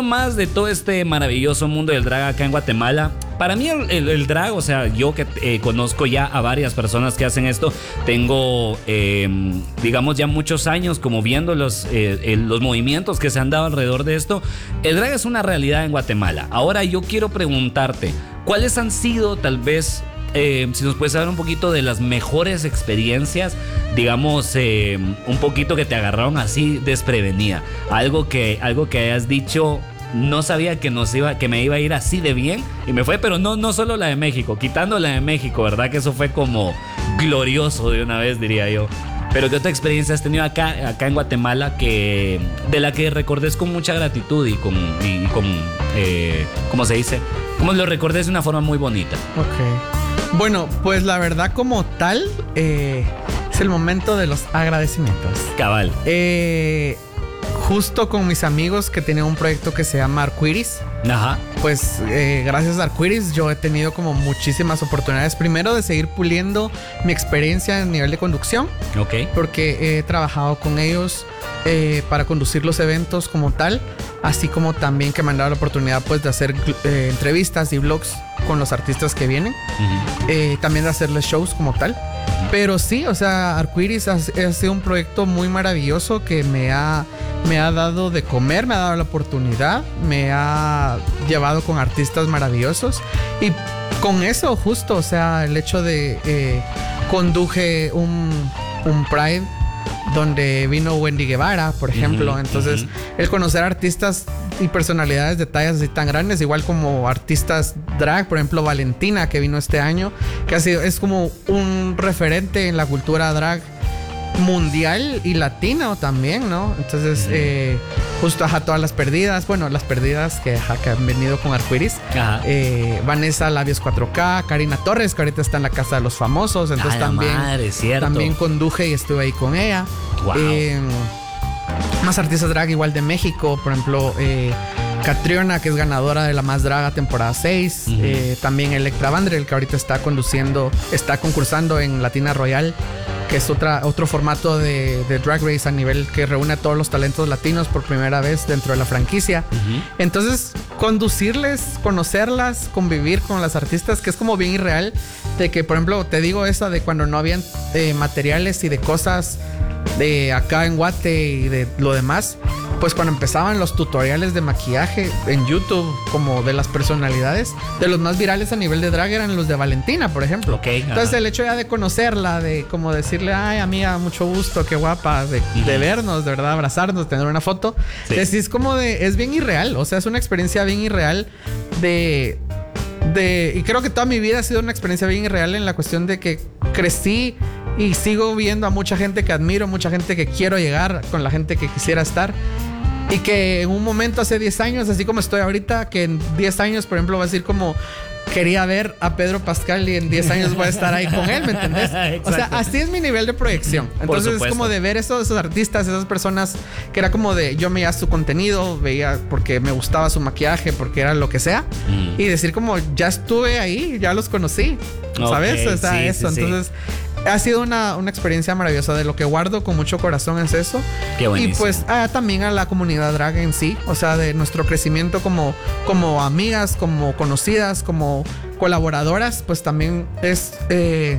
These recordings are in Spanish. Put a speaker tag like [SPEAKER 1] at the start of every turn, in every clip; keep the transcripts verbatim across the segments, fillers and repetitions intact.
[SPEAKER 1] más de todo este maravilloso mundo del drag acá en Guatemala. Para mí el, el, el drag, o sea, yo que eh, conozco ya a varias personas que hacen esto, tengo, eh, digamos, ya muchos años como viendo los, eh, eh, los movimientos que se han dado alrededor de esto. El drag es una realidad en Guatemala. Ahora yo quiero preguntarte, ¿cuáles han sido tal vez... Eh, si nos puedes hablar un poquito de las mejores experiencias, digamos, eh, un poquito que te agarraron así desprevenida, algo que, algo que hayas dicho, no sabía que nos iba, que me iba a ir así de bien y me fue, pero no, no solo la de México, quitando la de México, ¿verdad? Que eso fue como glorioso de una vez, diría yo. Pero ¿qué otra experiencia has tenido acá, acá en Guatemala que, de la que recordes con mucha gratitud y con, y con eh, ¿cómo se dice? Como lo recordes de una forma muy bonita.
[SPEAKER 2] Ok. Bueno, pues la verdad como tal, eh, es el momento de los agradecimientos.
[SPEAKER 1] Cabal.
[SPEAKER 2] Eh, justo con mis amigos que tenían un proyecto que se llama Arcoiris.
[SPEAKER 1] Ajá.
[SPEAKER 2] Pues eh, gracias a Arcoiris yo he tenido como muchísimas oportunidades. Primero de seguir puliendo mi experiencia en nivel de conducción.
[SPEAKER 1] Ok.
[SPEAKER 2] Porque he trabajado con ellos eh, para conducir los eventos como tal. Así como también que me han dado la oportunidad pues de hacer eh, entrevistas y vlogs con los artistas que vienen. Uh-huh. eh, también de hacerles shows como tal. Uh-huh. Pero sí, o sea, Arcoiris ha, ha sido un proyecto muy maravilloso que me ha, me ha dado de comer, me ha dado la oportunidad, me ha llevado con artistas maravillosos. Y con eso justo, o sea, el hecho de eh, conduje un, un Pride donde vino Wendy Guevara, por ejemplo. Uh-huh, Entonces, uh-huh. el conocer artistas y personalidades de tallas así tan grandes, igual como artistas drag, por ejemplo, Valentina, que vino este año, que ha sido, es como un referente en la cultura drag mundial y latino también, ¿no? Entonces, uh-huh. eh, justo ajá, todas las perdidas, bueno, las perdidas que, ajá, que han venido con Arcoiris, eh, Vanessa Labios cuatro K, Karina Torres, que ahorita está en la Casa de los Famosos, entonces
[SPEAKER 1] Ay,
[SPEAKER 2] también,
[SPEAKER 1] madre, cierto.
[SPEAKER 2] también conduje y estuve ahí con ella.
[SPEAKER 1] Wow.
[SPEAKER 2] Eh, más artistas drag igual de México, por ejemplo, eh, Catriona, que es ganadora de la Más Draga temporada seis. Uh-huh. eh, también Electra Vandrel, que ahorita está conduciendo, está concursando en Latina Royal, que es otra, otro formato de, de Drag Race a nivel que reúne a todos los talentos latinos por primera vez dentro de la franquicia. Uh-huh. Entonces, conducirles, conocerlas, convivir con las artistas, que es como bien irreal, de que, por ejemplo, te digo esa de cuando no habían eh, materiales y de cosas de acá en Guate y de lo demás, pues cuando empezaban los tutoriales de maquillaje en YouTube, como de las personalidades, de los más virales a nivel de drag eran los de Valentina, por ejemplo. Okay, entonces ajá. el hecho ya de conocerla, de como decirle, ay amiga, mucho gusto, qué guapa, de, uh-huh. de vernos, de verdad, abrazarnos, tener una foto, sí. es, es como de, es bien irreal, o sea, es una experiencia bien irreal de... de y creo que toda mi vida ha sido una experiencia bien irreal en la cuestión de que crecí y sigo viendo a mucha gente que admiro, mucha gente que quiero llegar, con la gente que quisiera estar. Y que en un momento hace diez años, así como estoy ahorita, que en diez años, por ejemplo, va a decir como quería ver a Pedro Pascal y en diez años voy a estar ahí con él, ¿me entendés? O sea, así es mi nivel de proyección. Entonces es como de ver esos, esos artistas, esas personas que era como de yo veía su contenido, veía porque me gustaba su maquillaje, porque era lo que sea, mm. y decir como ya estuve ahí, ya los conocí, ¿sabes? Okay, o sea, sí, eso. Sí, entonces... Sí. Ha sido una, una experiencia maravillosa. De lo que guardo con mucho corazón es eso.
[SPEAKER 1] Qué buenísimo.
[SPEAKER 2] Y pues ah, también a la comunidad drag en sí. O sea, de nuestro crecimiento como, como amigas, como conocidas, como colaboradoras. Pues también es... Eh,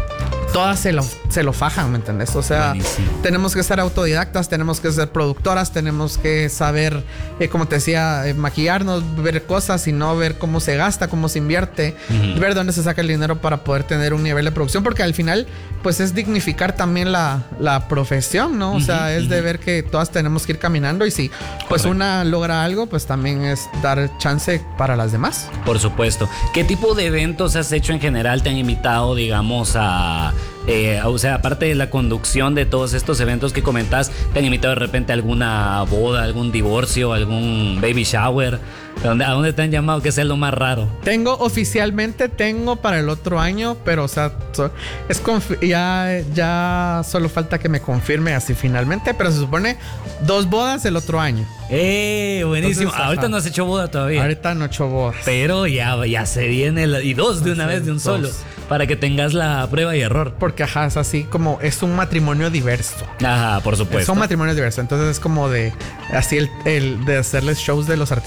[SPEAKER 2] todas se lo, se lo fajan, ¿me entiendes? O sea, buenísimo. Tenemos que ser autodidactas, tenemos que ser productoras, tenemos que saber, eh, como te decía, eh, maquillarnos, ver cosas y no ver cómo se gasta, cómo se invierte, uh-huh. ver dónde se saca el dinero para poder tener un nivel de producción, porque al final, pues es dignificar también la, la profesión, ¿no? O uh-huh, sea, es uh-huh. de ver que todas tenemos que ir caminando y si pues correcto. Una logra algo, pues también es dar chance para las demás.
[SPEAKER 1] Por supuesto. ¿Qué tipo de eventos has hecho en general? ¿Te han invitado, digamos, a... Eh, o sea, aparte de la conducción de todos estos eventos que comentas, ¿te han invitado de repente a alguna boda, algún divorcio, algún baby shower? ¿A dónde, a dónde te han llamado que sea lo más raro?
[SPEAKER 2] Tengo oficialmente, tengo para el otro año, pero o sea, so, es confi- ya, ya solo falta que me confirme así finalmente, pero se supone dos bodas el otro año.
[SPEAKER 1] ¡Eh! Buenísimo. Entonces, ahorita ajá. no has hecho boda todavía.
[SPEAKER 2] Ahorita no he hecho bodas.
[SPEAKER 1] Pero ya, ya se viene la, y dos de una vez, de un dos. Solo. Para que tengas la prueba y error.
[SPEAKER 2] Porque ajá, es así como es un matrimonio diverso.
[SPEAKER 1] Ajá, por supuesto.
[SPEAKER 2] Son matrimonios diversos. Entonces es como de así el, el de hacerles shows de los artistas